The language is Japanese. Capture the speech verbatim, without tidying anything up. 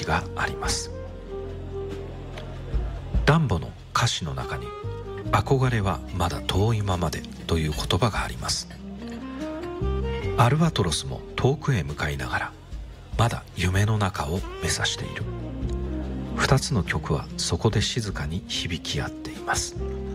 時があります。ダンボの歌詞の中に憧れはまだ遠いままでという言葉があります。アルバトロスも遠くへ向かいながらまだ夢の中を目指している。二つの曲はそこで静かに響き合っています。